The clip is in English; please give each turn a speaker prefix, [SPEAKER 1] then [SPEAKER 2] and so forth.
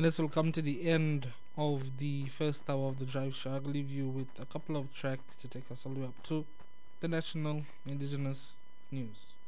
[SPEAKER 1] And this will come to the end of the first hour of the Drive Show. I'll leave you with a couple of tracks to take us all the way up to the national indigenous news.